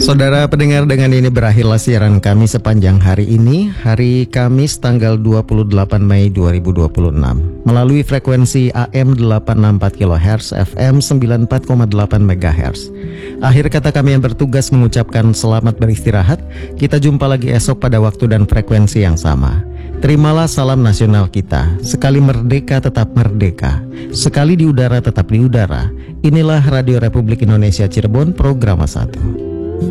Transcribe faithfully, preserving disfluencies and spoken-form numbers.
Saudara pendengar, dengan ini berakhirlah siaran kami sepanjang hari ini, hari Kamis tanggal dua puluh delapan Mei dua ribu dua puluh enam, melalui frekuensi A M delapan enam empat kilohertz, F M sembilan puluh empat koma delapan megahertz. Akhir kata kami yang bertugas mengucapkan selamat beristirahat. Kita jumpa lagi esok pada waktu dan frekuensi yang sama. Terimalah salam nasional kita. Sekali merdeka tetap merdeka, sekali di udara tetap di udara. Inilah Radio Republik Indonesia Cirebon, Program satu.